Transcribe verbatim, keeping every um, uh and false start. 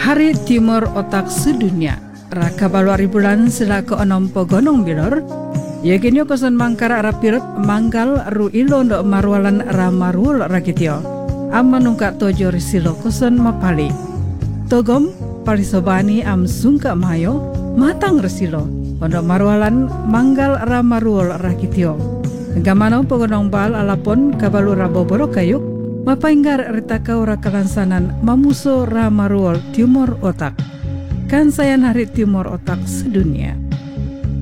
Hari Timur Otak Sedunia Raka baluari bulan sila ke onom pogonong bilor Yakinyo kosan mangkara arapirep manggal ru ilo ndo marwalan ramarul rakityo Amma nungka tojo risilo kosan mapali Togom palisobani am sungka mayo matang resilo Pondok marwalan manggal ramarul rakityo Gamano pogonong bal alapon kabalu raboboro kayuk Mapainggar ritaka ora kalansanan mamuso ramarul Timur Otak Kan sayan hari Timur Otak Sedunia.